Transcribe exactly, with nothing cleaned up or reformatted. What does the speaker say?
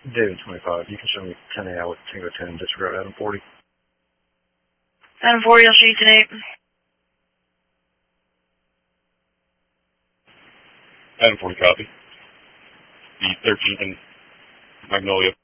David twenty-five, you can show me ten A L with Tango ten, disregard Adam forty. Adam forty, I'll show you ten eight. Adam forty, copy. The thirteenth and Magnolia.